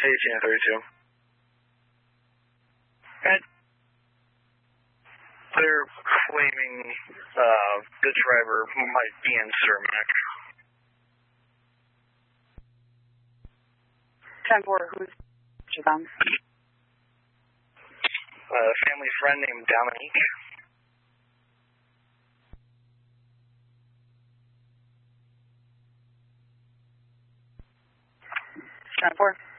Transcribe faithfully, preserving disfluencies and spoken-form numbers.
eighteen and thirty-two. Good. They're claiming uh, the driver might be in Cermak. ten four, who's them? A family friend named Dominique. ten four.